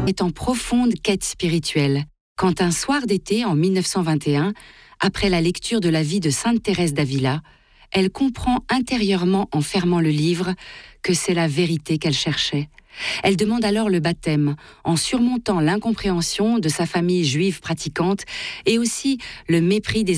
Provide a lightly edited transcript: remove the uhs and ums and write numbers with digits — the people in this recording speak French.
est en profonde quête spirituelle, quand un soir d'été en 1921, après la lecture de la vie de Sainte Thérèse d'Avila, elle comprend intérieurement en fermant le livre que c'est la vérité qu'elle cherchait. Elle demande alors le baptême, en surmontant l'incompréhension de sa famille juive pratiquante et aussi le mépris des